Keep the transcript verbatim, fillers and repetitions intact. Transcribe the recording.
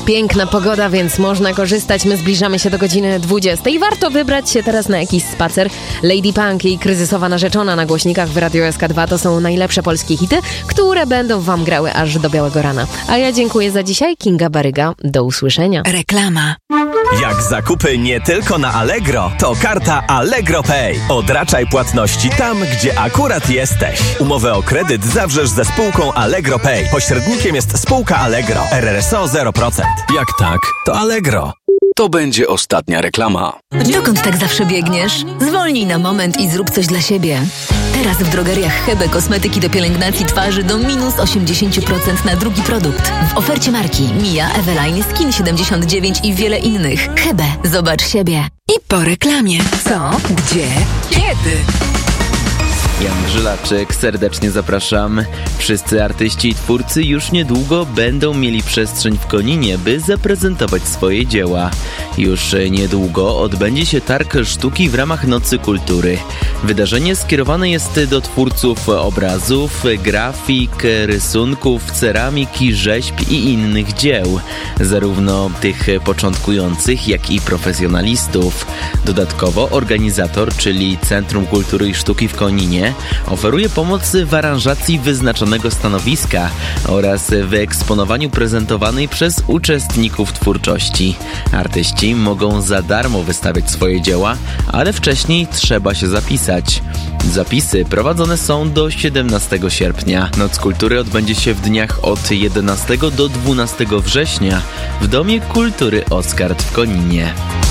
Piękna pogoda, więc można korzystać. My zbliżamy się do godziny dwudziestej. Warto wybrać się teraz na jakiś spacer. Lady Punk i Kryzysowa Narzeczona na głośnikach w Radiu S K dwa to są najlepsze polskie hity, które będą wam grały aż do białego rana. A ja dziękuję za dzisiaj. Kinga Baryga. Do usłyszenia. Reklama. Jak zakupy nie tylko na Allegro, to karta Allegro Pay. Odraczaj płatności tam, gdzie akurat jesteś. Umowę o kredyt zawrzesz ze spółką Allegro Pay. Pośrednikiem jest spółka Allegro. R R S O zero procent. Jak tak, to Allegro. To będzie ostatnia reklama. Dokąd tak zawsze biegniesz? Zwolnij na moment i zrób coś dla siebie. Teraz w drogeriach Hebe kosmetyki do pielęgnacji twarzy do minus osiemdziesiąt procent na drugi produkt. W ofercie marki Mia, Eveline, Skin siedemdziesiąt dziewięć i wiele innych. Hebe, zobacz siebie. I po reklamie. Co? Gdzie? Kiedy? Jan Żylaczek, serdecznie zapraszam. Wszyscy artyści i twórcy już niedługo będą mieli przestrzeń w Koninie, by zaprezentować swoje dzieła. Już niedługo odbędzie się targ sztuki w ramach Nocy Kultury. Wydarzenie skierowane jest do twórców obrazów, grafik, rysunków, ceramiki, rzeźb i innych dzieł, zarówno tych początkujących, jak i profesjonalistów. Dodatkowo organizator, czyli Centrum Kultury i Sztuki w Koninie, oferuje pomoc w aranżacji wyznaczonego stanowiska oraz w eksponowaniu prezentowanej przez uczestników twórczości. Artyści mogą za darmo wystawiać swoje dzieła, ale wcześniej trzeba się zapisać. Zapisy prowadzone są do siedemnastego sierpnia. Noc Kultury odbędzie się w dniach od jedenastego do dwunastego września w Domie Kultury Oskard w Koninie.